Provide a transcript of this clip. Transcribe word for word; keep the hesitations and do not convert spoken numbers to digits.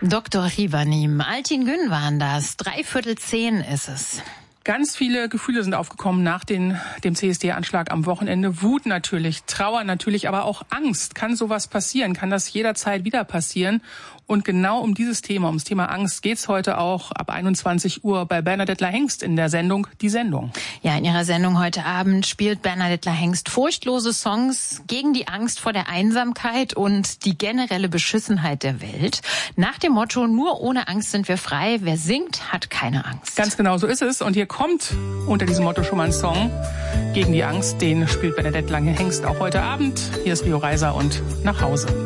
Doktor Rivanim, Altin Gün waren das. Dreiviertel zehn ist es. Ganz viele Gefühle sind aufgekommen nach den, dem C S D-Anschlag am Wochenende. Wut natürlich, Trauer natürlich, aber auch Angst. Kann sowas passieren? Kann das jederzeit wieder passieren? Und genau um dieses Thema, ums Thema Angst, geht's heute auch ab einundzwanzig Uhr bei Bernadette Lahengst in der Sendung Die Sendung. Ja, in ihrer Sendung heute Abend spielt Bernadette Lahengst furchtlose Songs gegen die Angst vor der Einsamkeit und die generelle Beschissenheit der Welt. Nach dem Motto, nur ohne Angst sind wir frei. Wer singt, hat keine Angst. Ganz genau so ist es. Und hier kommt unter diesem Motto schon mal ein Song gegen die Angst. Den spielt Bernadette Lahengst auch heute Abend. Hier ist Rio Reiser und Nach Hause.